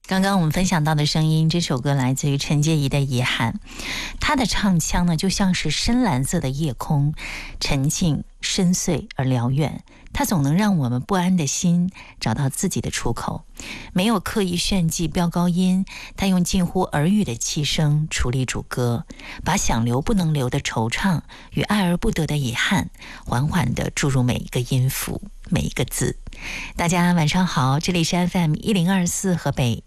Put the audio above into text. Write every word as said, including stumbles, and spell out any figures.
刚刚我们分享到的声音，这首歌来自于陈洁仪的《遗憾》，她的唱腔呢，就像是深蓝色的夜空，沉静、深邃而辽远。它总能让我们不安的心找到自己的出口，没有刻意炫技飙高音，它用近乎耳语的气声处理主歌，把想留不能留的惆怅与爱而不得的遗憾，缓缓地注入每一个音符，每一个字。大家晚上好，这里是 F M 一零二四河北